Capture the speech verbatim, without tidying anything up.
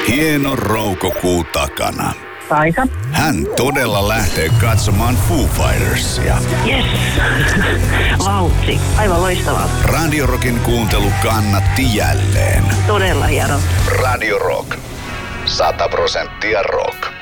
Hieno roukokuu takana. Aika. Hän todella lähtee katsomaan Foo Fightersia. Yes. Vauhti. Aivan loistavaa. Radio Rockin kuuntelu kannatti jälleen. Todella hieno. Radio Rock. Sata prosenttia rock.